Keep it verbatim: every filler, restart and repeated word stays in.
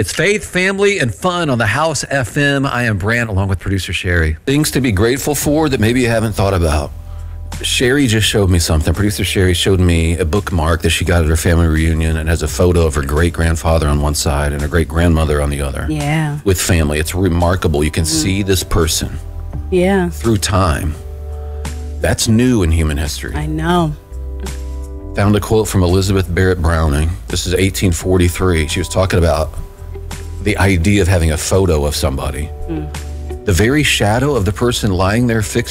It's faith, family, and fun on the House F M. I am Brant, along with producer Sherry. Things to be grateful for that maybe you haven't thought about. Sherry just showed me something. Producer Sherry showed me a bookmark that she got at her family reunion and has a photo of her great-grandfather on one side and her great-grandmother on the other. Yeah. With family. It's remarkable. You can mm. see this person. Yeah. Through time. That's new in human history. I know. Found a quote from Elizabeth Barrett Browning. This is eighteen forty-three. She was talking about the idea of having a photo of somebody. Mm. The very shadow of the person lying there fixed